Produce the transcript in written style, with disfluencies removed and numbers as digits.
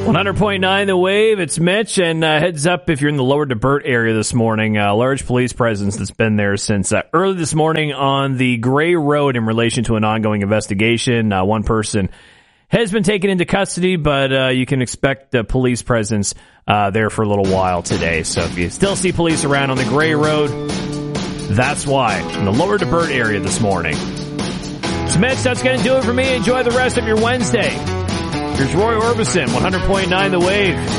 100.9 The Wave, it's Mitch, and heads up if you're in the Lower DeBert area this morning. Large police presence that's been there since early this morning on the Gray Road in relation to an ongoing investigation. One person has been taken into custody, but you can expect police presence there for a little while today. So if you still see police around on the Gray Road, that's why, in the Lower DeBert area this morning. It's Mitch, that's going to do it for me. Enjoy the rest of your Wednesday. Here's Roy Orbison, 100.9 The Wave.